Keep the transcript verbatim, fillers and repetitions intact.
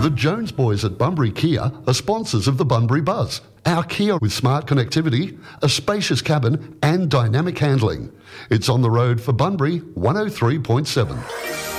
The Jones boys at Bunbury Kia are sponsors of the Bunbury Buzz. Our Kia with smart connectivity, a spacious cabin and dynamic handling. It's on the road for Bunbury one oh three point seven.